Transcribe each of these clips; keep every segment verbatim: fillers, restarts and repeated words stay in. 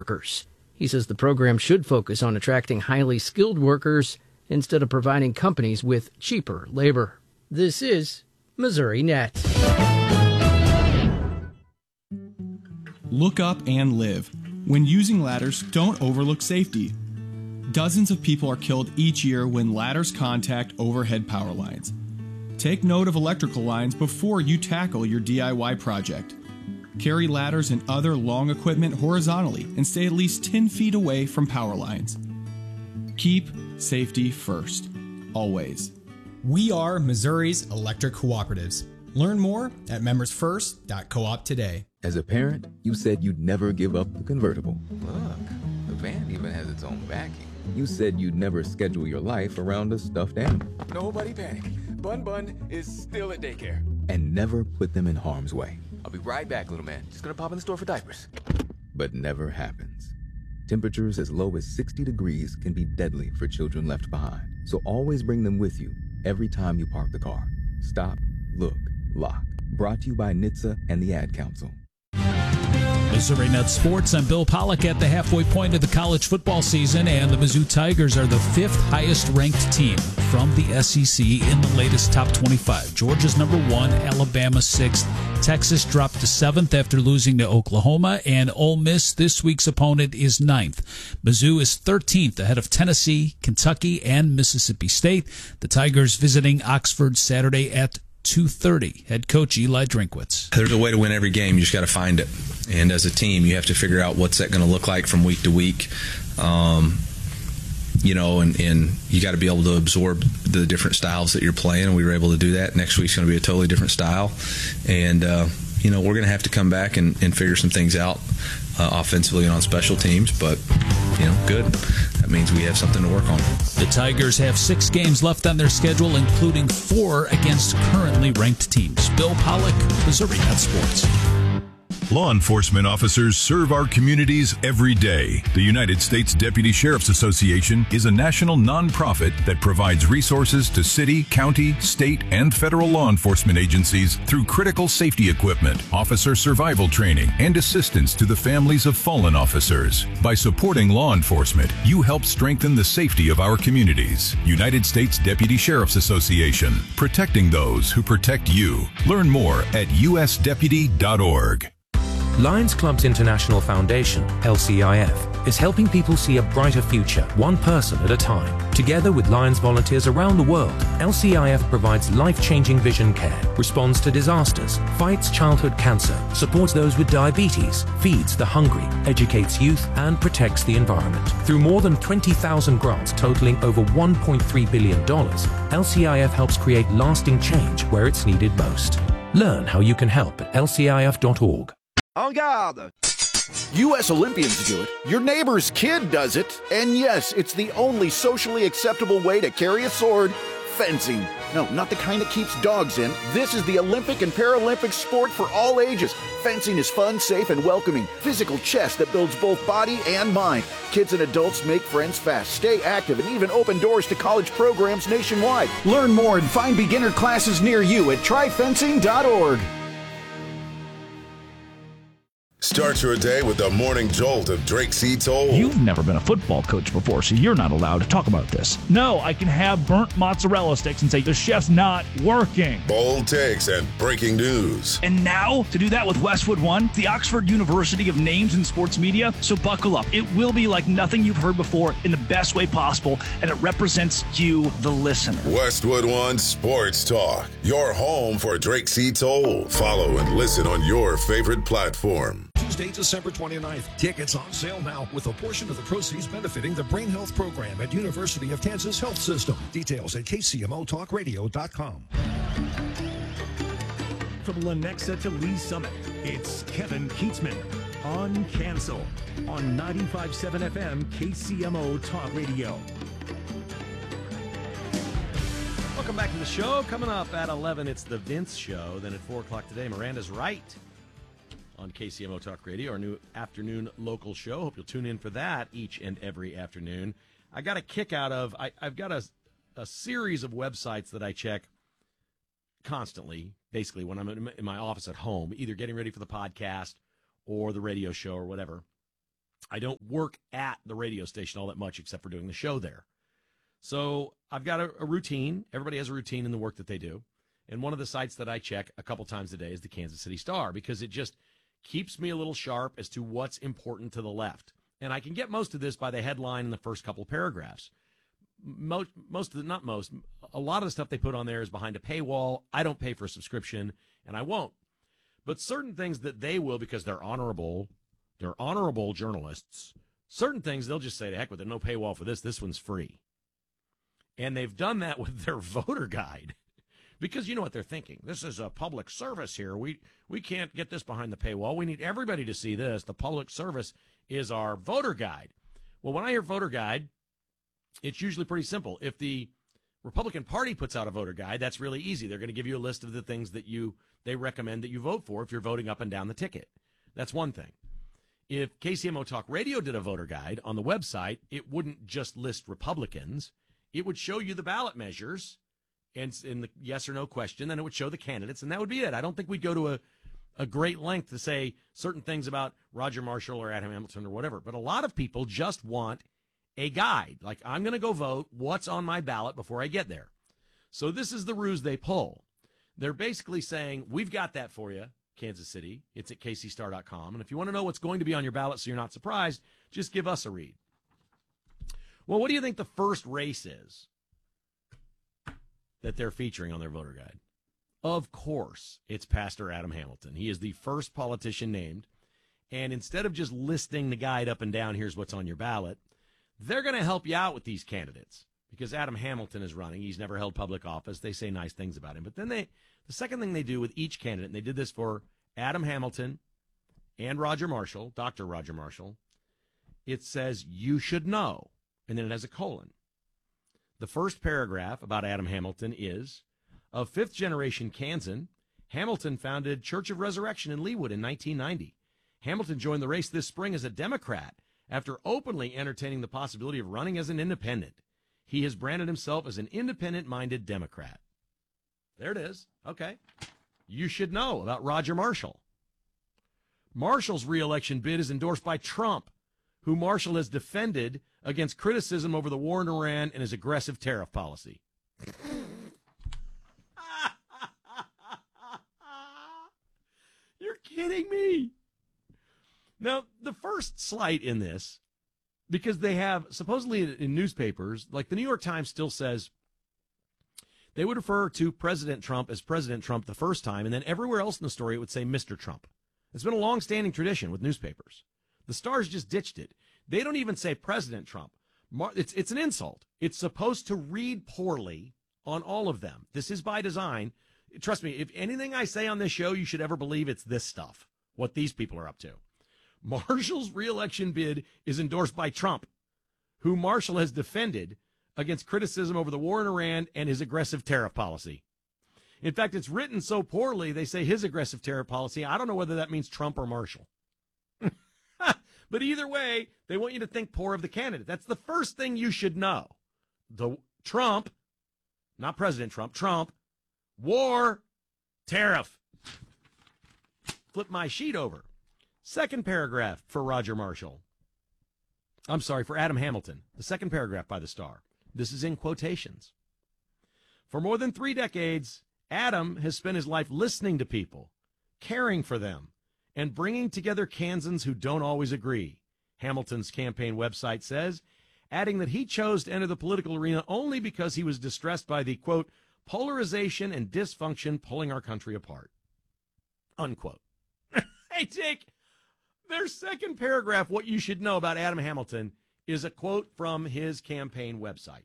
workers. He says the program should focus on attracting highly skilled workers instead of providing companies with cheaper labor. This is Missouri Net. Look up and live. When using ladders, don't overlook safety. Dozens of people are killed each year when ladders contact overhead power lines. Take note of electrical lines before you tackle your D I Y project. Carry ladders and other long equipment horizontally and stay at least ten feet away from power lines. Keep safety first, always. We are Missouri's electric cooperatives. Learn more at members first dot coop today. As a parent, you said you'd never give up the convertible. Look, the van even has its own backing. You said you'd never schedule your life around a stuffed animal. Nobody panic. Bun Bun is still at daycare. And never put them in harm's way. I'll be right back, little man. Just gonna pop in the store for diapers. But never happens. Temperatures as low as sixty degrees can be deadly for children left behind. So always bring them with you every time you park the car. Stop, look, lock. Brought to you by N H T S A and the Ad Council. Missouri Net Sports. I'm Bill Pollock at the halfway point of the college football season, and the Mizzou Tigers are the fifth highest-ranked team from the S E C in the latest top twenty-five. Georgia's number one, Alabama sixth. Texas dropped to seventh after losing to Oklahoma, and Ole Miss, this week's opponent, is ninth. Mizzou is thirteenth, ahead of Tennessee, Kentucky, and Mississippi State. The Tigers visiting Oxford Saturday at two thirty. Head coach Eli Drinkwitz. There's a way to win every game. You just got to find it. And as a team, you have to figure out what's that going to look like from week to week. Um, you know, and, and you got to be able to absorb the different styles that you're playing. And we were able to do that. Next week's going to be a totally different style. And, uh, you know, we're going to have to come back and, and figure some things out uh, offensively and on special teams. But, you know, good. That means we have something to work on. The Tigers have six games left on their schedule, including four against currently ranked teams. Bill Pollock, Missouri Net Sports. Law enforcement officers serve our communities every day. The United States Deputy Sheriff's Association is a national nonprofit that provides resources to city, county, state, and federal law enforcement agencies through critical safety equipment, officer survival training, and assistance to the families of fallen officers. By supporting law enforcement, you help strengthen the safety of our communities. United States Deputy Sheriff's Association, protecting those who protect you. Learn more at u s deputy dot org. Lions Clubs International Foundation, L C I F, is helping people see a brighter future, one person at a time. Together with Lions volunteers around the world, L C I F provides life-changing vision care, responds to disasters, fights childhood cancer, supports those with diabetes, feeds the hungry, educates youth, and protects the environment. Through more than twenty thousand grants totaling over one point three billion dollars, L C I F helps create lasting change where it's needed most. Learn how you can help at L C I F dot org. En garde! U S Olympians do it, your neighbor's kid does it, and yes, it's the only socially acceptable way to carry a sword, fencing. No, not the kind that keeps dogs in. This is the Olympic and Paralympic sport for all ages. Fencing is fun, safe, and welcoming. Physical chess that builds both body and mind. Kids and adults make friends fast, stay active, and even open doors to college programs nationwide. Learn more and find beginner classes near you at try fencing dot org. Start your day with the morning jolt of Drake C. Toll. You've never been a football coach before, so you're not allowed to talk about this. No, I can have burnt mozzarella sticks and say the chef's not working. Bold takes and breaking news. And now, to do that with Westwood One, the Oxford University of names in sports media, so buckle up. It will be like nothing you've heard before in the best way possible, and it represents you, the listener. Westwood One Sports Talk, your home for Drake C. Toll. Follow and listen on your favorite platform. Tuesday, December twenty-ninth. Tickets on sale now with a portion of the proceeds benefiting the Brain Health Program at University of Kansas Health System. Details at K C M O talk radio dot com. From Lenexa to Lee Summit, it's Kevin Keatsman on Cancel on ninety-five point seven F M K C M O Talk Radio. Welcome back to the show. Coming up at eleven, it's the Vince Show. Then at four o'clock today, Miranda's Right on K C M O Talk Radio, our new afternoon local show. Hope you'll tune in for that each and every afternoon. I got a kick out of, I, I've got a, a series of websites that I check constantly, basically when I'm in my office at home, either getting ready for the podcast or the radio show or whatever. I don't work at the radio station all that much except for doing the show there. So I've got a, a routine. Everybody has a routine in the work that they do. And one of the sites that I check a couple times a day is the Kansas City Star, because it just keeps me a little sharp as to what's important to the left. And I can get most of this by the headline in the first couple of paragraphs. Most, most of the, not most, a lot of the stuff they put on there is behind a paywall. I don't pay for a subscription, and I won't. But certain things that they will, because they're honorable, they're honorable journalists, certain things they'll just say, to heck with it, no paywall for this, this one's free. And they've done that with their voter guide. Because you know what they're thinking. This is a public service here. We we can't get this behind the paywall. We need everybody to see this. The public service is our voter guide. Well, when I hear voter guide, it's usually pretty simple. If the Republican Party puts out a voter guide, that's really easy. They're going to give you a list of the things that you they recommend that you vote for if you're voting up and down the ticket. That's one thing. If K C M O Talk Radio did a voter guide on the website, it wouldn't just list Republicans. It would show you the ballot measures and in the yes or no question, then it would show the candidates, and that would be it. I don't think we'd go to a, a great length to say certain things about Roger Marshall or Adam Hamilton or whatever. But a lot of people just want a guide. Like, I'm going to go vote. What's on my ballot before I get there? So this is the ruse they pull. They're basically saying, we've got that for you, Kansas City. It's at K C star dot com. And if you want to know what's going to be on your ballot so you're not surprised, just give us a read. Well, what do you think the first race is that they're featuring on their voter guide? Of course, it's Pastor Adam Hamilton. He is the first politician named. And instead of just listing the guide up and down, here's what's on your ballot, they're going to help you out with these candidates because Adam Hamilton is running. He's never held public office. They say nice things about him. But then they, the second thing they do with each candidate, and they did this for Adam Hamilton and Roger Marshall, Doctor Roger Marshall, it says, you should know. And then it has a colon. The first paragraph about Adam Hamilton is, of fifth-generation Kansan, Hamilton founded Church of Resurrection in Leawood in nineteen ninety. Hamilton joined the race this spring as a Democrat after openly entertaining the possibility of running as an independent. He has branded himself as an independent-minded Democrat. There it is. Okay. You should know about Roger Marshall. Marshall's re-election bid is endorsed by Trump, who Marshall has defended against criticism over the war in Iran and his aggressive tariff policy. You're kidding me. Now, the first slight in this, because they have, supposedly in newspapers, like the New York Times still says, they would refer to President Trump as President Trump the first time, and then everywhere else in the story it would say Mister Trump. It's been a long-standing tradition with newspapers. The Stars just ditched it. They don't even say President Trump. It's, it's an insult. It's supposed to read poorly on all of them. This is by design. Trust me, if anything I say on this show, you should ever believe it's this stuff, what these people are up to. Marshall's re-election bid is endorsed by Trump, who Marshall has defended against criticism over the war in Iran and his aggressive tariff policy. In fact, it's written so poorly, they say his aggressive tariff policy. I don't know whether that means Trump or Marshall. But either way, they want you to think poor of the candidate. That's the first thing you should know. The Trump, not President Trump, Trump, war, tariff. Flip my sheet over. Second paragraph for Roger Marshall. I'm sorry, for Adam Hamilton. The second paragraph by the Star. This is in quotations. For more than three decades, Adam has spent his life listening to people, caring for them, and bringing together Kansans who don't always agree, Hamilton's campaign website says, adding that he chose to enter the political arena only because he was distressed by the, quote, polarization and dysfunction pulling our country apart, unquote. Hey, Dick, their second paragraph, what you should know about Adam Hamilton, is a quote from his campaign website.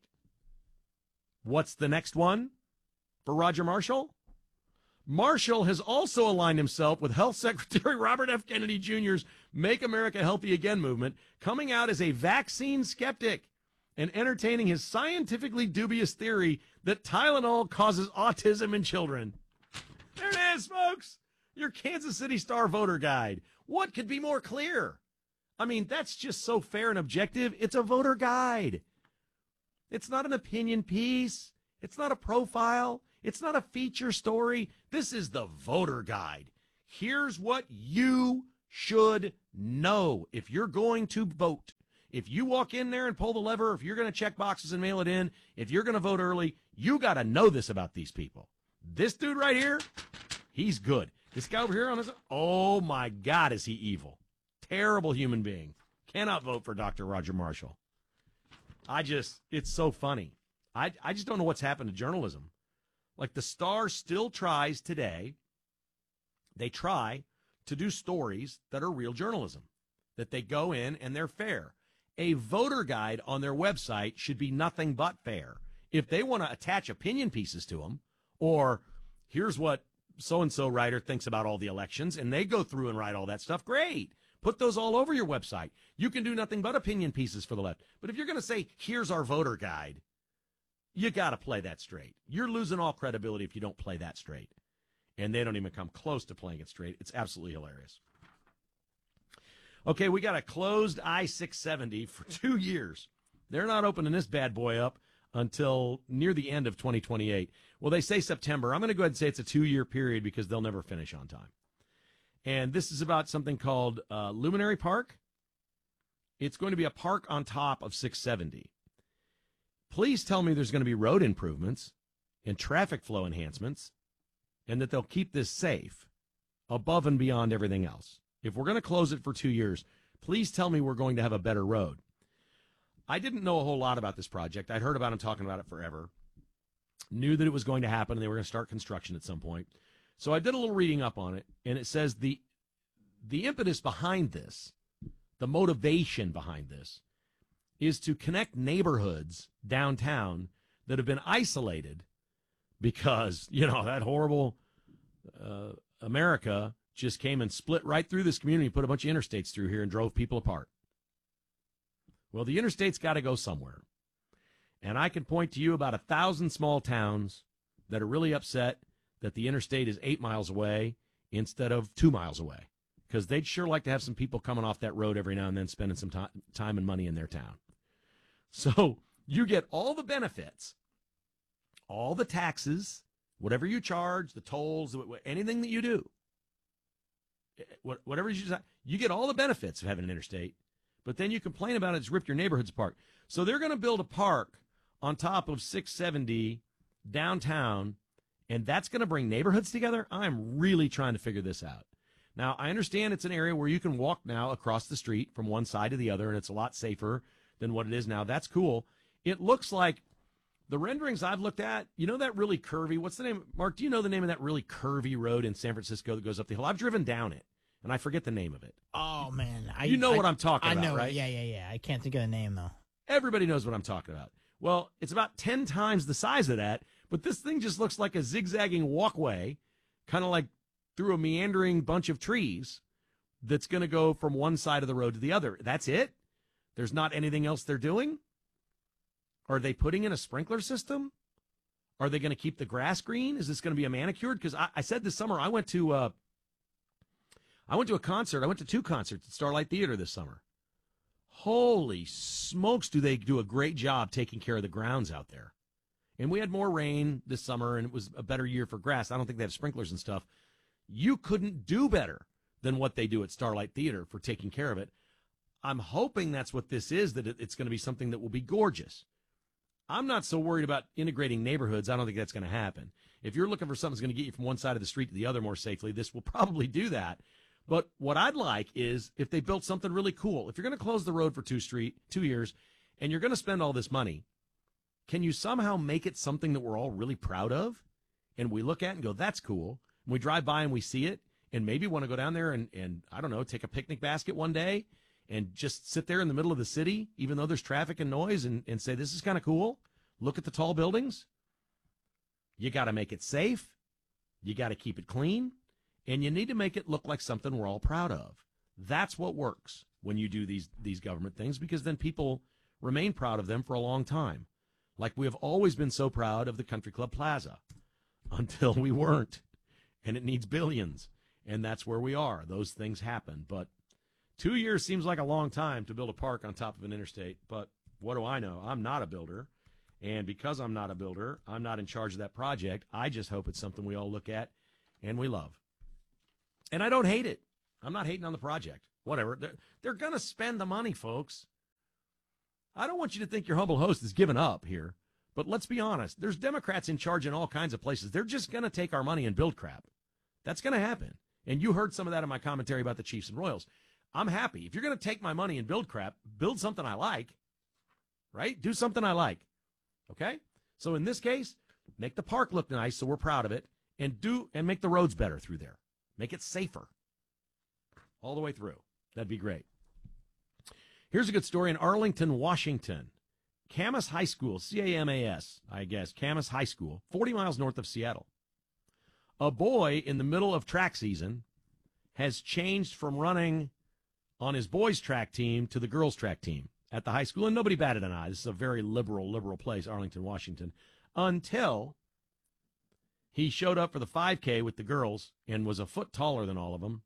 What's the next one for Roger Marshall? Marshall has also aligned himself with Health Secretary Robert F. Kennedy Junior's Make America Healthy Again movement, coming out as a vaccine skeptic and entertaining his scientifically dubious theory that Tylenol causes autism in children. There it is, folks. Your Kansas City Star voter guide. What could be more clear? I mean, that's just so fair and objective. It's a voter guide. It's not an opinion piece. It's not a profile. It's not a feature story. This is the voter guide. Here's what you should know if you're going to vote. If you walk in there and pull the lever, if you're going to check boxes and mail it in, if you're going to vote early, you got to know this about these people. This dude right here, he's good. This guy over here on this, oh my God, is he evil. Terrible human being. Cannot vote for Doctor Roger Marshall. I just, it's so funny. I, I just don't know what's happened to journalism. Like the Star still tries today, they try to do stories that are real journalism, that they go in and they're fair. A voter guide on their website should be nothing but fair. If they want to attach opinion pieces to them, or here's what so-and-so writer thinks about all the elections, and they go through and write all that stuff, great. Put those all over your website. You can do nothing but opinion pieces for the left. But if you're going to say, here's our voter guide, you got to play that straight. You're losing all credibility if you don't play that straight. And they don't even come close to playing it straight. It's absolutely hilarious. Okay, we got a closed I six seventy for two years. They're not opening this bad boy up until near the end of twenty twenty-eight. Well, they say September. I'm going to go ahead and say it's a two-year period because they'll never finish on time. And this is about something called uh, Luminary Park. It's going to be a park on top of six seventy. Please tell me there's going to be road improvements and traffic flow enhancements and that they'll keep this safe above and beyond everything else. If we're going to close it for two years, please tell me we're going to have a better road. I didn't know a whole lot about this project. I'd heard about them talking about it forever. Knew that it was going to happen and they were going to start construction at some point. So I did a little reading up on it, and it says the the impetus behind this, the motivation behind this, is to connect neighborhoods downtown that have been isolated because, you know, that horrible uh, America just came and split right through this community, put a bunch of interstates through here and drove people apart. Well, the interstate's got to go somewhere. And I can point to you about a thousand small towns that are really upset that the interstate is eight miles away instead of two miles away, because they'd sure like to have some people coming off that road every now and then spending some time, time and money in their town. So you get all the benefits, all the taxes, whatever you charge, the tolls, anything that you do, whatever you decide, you get all the benefits of having an interstate, but then you complain about it, it's ripped your neighborhoods apart. So they're going to build a park on top of six seventy downtown, and that's going to bring neighborhoods together. I'm really trying to figure this out. Now, I understand it's an area where you can walk now across the street from one side to the other, and it's a lot safer than what it is now. That's cool. It looks like the renderings I've looked at, you know that really curvy, what's the name? Mark, do you know the name of that really curvy road in San Francisco that goes up the hill? I've driven down it, and I forget the name of it. Oh, man. I, you know I, what I'm talking I about, know, right? Yeah, yeah, yeah. I can't think of the name, though. Everybody knows what I'm talking about. Well, it's about ten times the size of that, but this thing just looks like a zigzagging walkway, kind of like through a meandering bunch of trees that's going to go from one side of the road to the other. That's it? There's not anything else they're doing? Are they putting in a sprinkler system? Are they going to keep the grass green? Is this going to be a manicured? Because I, I said this summer, I went to uh, I went to a concert. I went to two concerts at Starlight Theater this summer. Holy smokes, do they do a great job taking care of the grounds out there. And we had more rain this summer, and it was a better year for grass. I don't think they have sprinklers and stuff. You couldn't do better than what they do at Starlight Theater for taking care of it. I'm hoping that's what this is, that it's going to be something that will be gorgeous. I'm not so worried about integrating neighborhoods. I don't think that's going to happen. If you're looking for something that's going to get you from one side of the street to the other more safely, this will probably do that. But what I'd like is if they built something really cool. If you're going to close the road for two street, two years, and you're going to spend all this money, can you somehow make it something that we're all really proud of? And we look at and go, that's cool. And we drive by and we see it, and maybe want to go down there and, and, I don't know, take a picnic basket one day and just sit there in the middle of the city, even though there's traffic and noise, and, and say, this is kind of cool. Look at the tall buildings. You got to make it safe. You got to keep it clean. And you need to make it look like something we're all proud of. That's what works when you do these these government things, because then people remain proud of them for a long time. Like we have always been so proud of the Country Club Plaza until we weren't. And it needs billions. And that's where we are. Those things happen. But two years seems like a long time to build a park on top of an interstate. But what do I know? I'm not a builder. And because I'm not a builder, I'm not in charge of that project. I just hope it's something we all look at and we love. And I don't hate it. I'm not hating on the project. Whatever. They're, they're going to spend the money, folks. I don't want you to think your humble host is giving up here. But let's be honest. There's Democrats in charge in all kinds of places. They're just going to take our money and build crap. That's going to happen. And you heard some of that in my commentary about the Chiefs and Royals. I'm happy. If you're going to take my money and build crap, build something I like. Right? Do something I like. Okay? So in this case, make the park look nice so we're proud of it. And do and make the roads better through there. Make it safer. All the way through. That'd be great. Here's a good story in Arlington, Washington. Camas High School, C A M A S, I guess, Camas High School, forty miles north of Seattle. A boy in the middle of track season has changed from running on his boys' track team to the girls' track team at the high school, and nobody batted an eye. This is a very liberal, liberal place, Arlington, Washington, until he showed up for the five K with the girls and was a foot taller than all of them.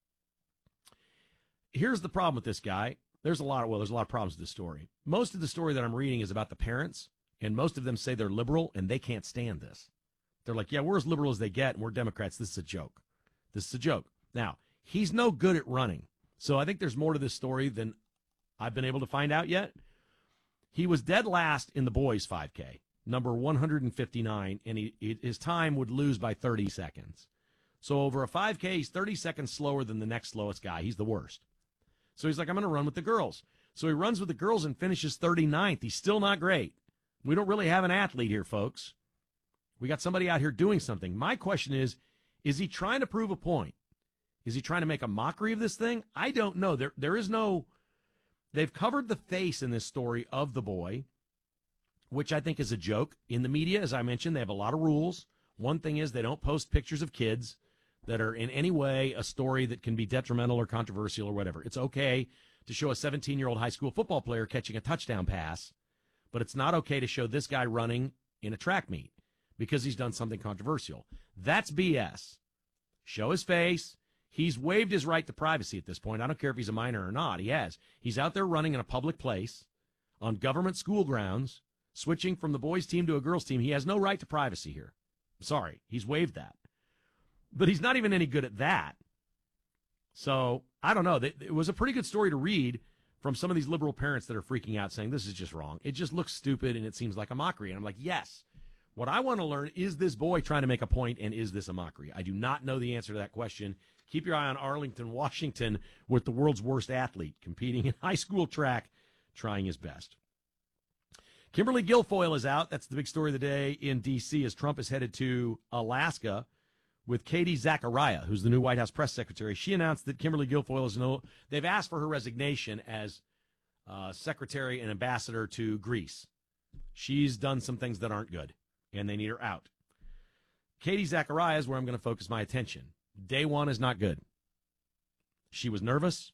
Here's the problem with this guy. There's a lot of, well, there's a lot of problems with this story. Most of the story that I'm reading is about the parents, and most of them say they're liberal, and they can't stand this. They're like, yeah, we're as liberal as they get, and we're Democrats. This is a joke. This is a joke. Now, he's no good at running, so I think there's more to this story than I've been able to find out yet. He was dead last in the boys' five K, number one hundred fifty-nine, and he, his time would lose by thirty seconds. So over a five K, he's thirty seconds slower than the next slowest guy. He's the worst. So he's like, I'm going to run with the girls. So he runs with the girls and finishes thirty-ninth. He's still not great. We don't really have an athlete here, folks. We got somebody out here doing something. My question is, is he trying to prove a point? Is he trying to make a mockery of this thing? I don't know. There, there is no... They've covered the face in this story of the boy, which I think is a joke. In the media, as I mentioned, they have a lot of rules. One thing is they don't post pictures of kids that are in any way a story that can be detrimental or controversial or whatever. It's okay to show a seventeen-year-old high school football player catching a touchdown pass, but it's not okay to show this guy running in a track meet because he's done something controversial. That's B S. Show his face. He's waived his right to privacy at this point. I don't care if he's a minor or not. He has. He's out there running in a public place on government school grounds, switching from the boys' team to a girls' team. He has no right to privacy here. I'm sorry. He's waived that. But he's not even any good at that. So, I don't know. It was a pretty good story to read from some of these liberal parents that are freaking out saying this is just wrong. It just looks stupid and it seems like a mockery. And I'm like, yes. What I want to learn, is this boy trying to make a point and is this a mockery? I do not know the answer to that question. Keep your eye on Arlington, Washington, with the world's worst athlete competing in high school track, trying his best. Kimberly Guilfoyle is out. That's the big story of the day in D C as Trump is headed to Alaska with Katie Zachariah, who's the new White House press secretary. She announced that Kimberly Guilfoyle is no, they've asked for her resignation as uh, secretary and ambassador to Greece. She's done some things that aren't good, and they need her out. Katie Zachariah is where I'm going to focus my attention. Day one is not good. She was nervous.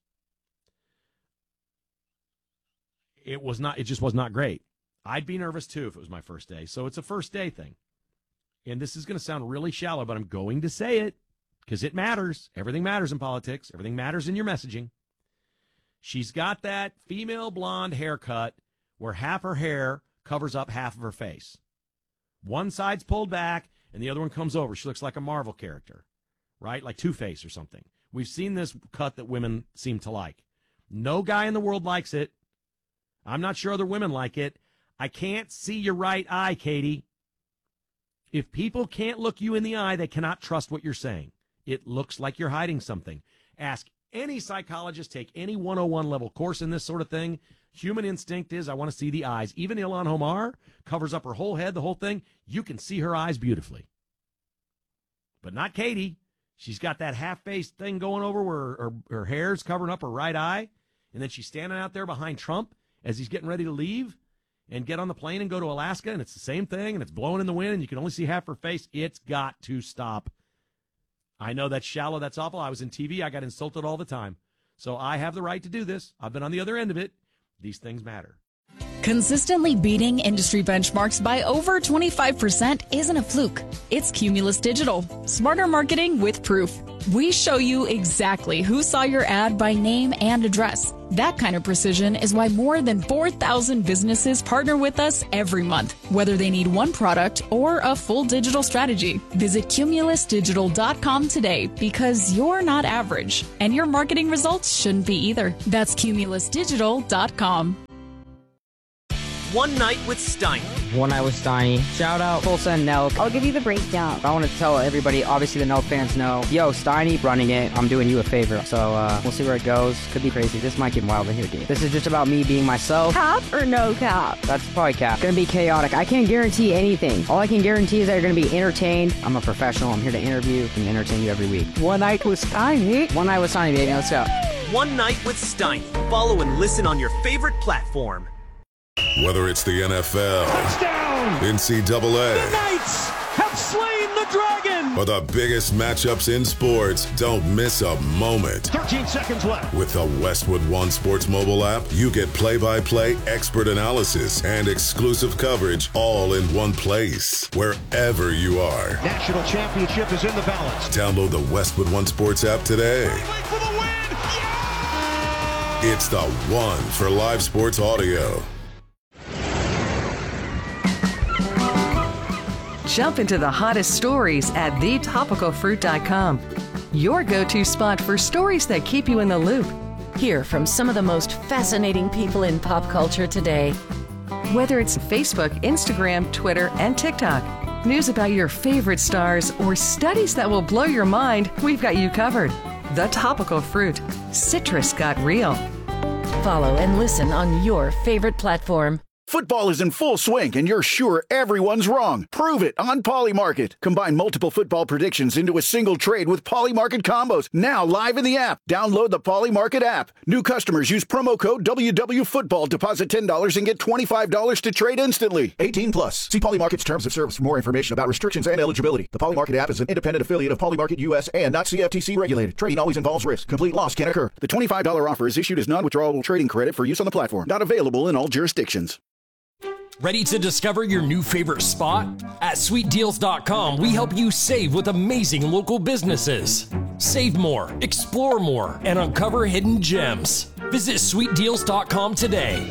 It was not, it just was not great. I'd be nervous too if it was my first day. So it's a first day thing. And this is going to sound really shallow, but I'm going to say it because it matters. Everything matters in politics. Everything matters in your messaging. She's got that female blonde haircut where half her hair covers up half of her face. One side's pulled back and the other one comes over. She looks like a Marvel character, right? Like Two-Face or something. We've seen this cut that women seem to like. No guy in the world likes it. I'm not sure other women like it. I can't see your right eye, Katie. If people can't look you in the eye, they cannot trust what you're saying. It looks like you're hiding something. Ask any psychologist, take any one oh one level course in this sort of thing. Human instinct is, I want to see the eyes. Even Ilhan Omar covers up her whole head, the whole thing. You can see her eyes beautifully. But not Katie. She's got that half-faced thing going over where her, her hair's covering up her right eye. And then she's standing out there behind Trump as he's getting ready to leave and get on the plane and go to Alaska, and it's the same thing, and it's blowing in the wind, and you can only see half her face. It's got to stop. I know that's shallow, that's awful. I was in T V, I got insulted all the time. So I have the right to do this. I've been on the other end of it. These things matter. Consistently beating industry benchmarks by over twenty-five percent isn't a fluke. It's Cumulus Digital. Smarter marketing with proof. We show you exactly who saw your ad by name and address. That kind of precision is why more than four thousand businesses partner with us every month, whether they need one product or a full digital strategy. Visit cumulus digital dot com today because you're not average, and your marketing results shouldn't be either. That's cumulus digital dot com. One Night with Steiny. One Night with Steiny. Shout out Full Send Nelk. I'll give you the breakdown. I want to tell everybody, obviously the Nelk fans know, yo, Steiny running it. I'm doing you a favor. So uh, we'll see where it goes. Could be crazy. This might get wild in here, dude. This is just about me being myself. Cap or no cap? That's probably cap. Gonna be chaotic. I can't guarantee anything. All I can guarantee is that you're gonna be entertained. I'm a professional. I'm here to interview and entertain you every week. One Night with Steiny. One Night with Steiny, baby. Let's go. One Night with Steiny. Follow and listen on your favorite platform. Whether it's the N F L, touchdown, N C double A, the Knights have slain the dragon, or the biggest matchups in sports, don't miss a moment. thirteen seconds left. With the Westwood One Sports mobile app, you get play-by-play expert analysis and exclusive coverage all in one place, wherever you are. National championship is in the balance. Download the Westwood One Sports app today. For the win! Yeah! It's the one for live sports audio. Jump into the hottest stories at the topical fruit dot com. Your go-to spot for stories that keep you in the loop. Hear from some of the most fascinating people in pop culture today. Whether it's Facebook, Instagram, Twitter, and TikTok, news about your favorite stars, or studies that will blow your mind, we've got you covered. The Topical Fruit. Citrus got real. Follow and listen on your favorite platform. Football is in full swing, and you're sure everyone's wrong. Prove it on Polymarket. Combine multiple football predictions into a single trade with Polymarket combos. Now live in the app. Download the Polymarket app. New customers use promo code W W Football. Deposit ten dollars and get twenty-five dollars to trade instantly. eighteen plus. See Polymarket's terms of service for more information about restrictions and eligibility. The Polymarket app is an independent affiliate of Polymarket U S and not C F T C regulated. Trading always involves risk. Complete loss can occur. The twenty-five dollars offer is issued as non-withdrawable trading credit for use on the platform. Not available in all jurisdictions. Ready to discover your new favorite spot? At sweet deals dot com, we help you save with amazing local businesses. Save more, explore more, and uncover hidden gems. Visit sweet deals dot com today.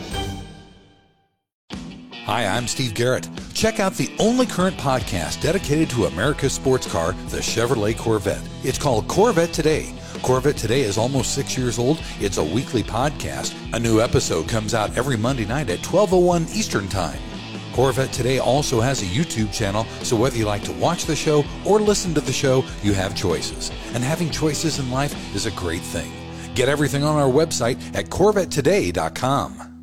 Hi, I'm Steve Garrett. Check out the only current podcast dedicated to America's sports car, the Chevrolet Corvette. It's called Corvette Today. Corvette Today is almost six years old. It's a weekly podcast. A new episode comes out every Monday night at twelve oh one Eastern Time. Corvette Today also has a YouTube channel, so whether you like to watch the show or listen to the show, you have choices. And having choices in life is a great thing. Get everything on our website at corvette today dot com.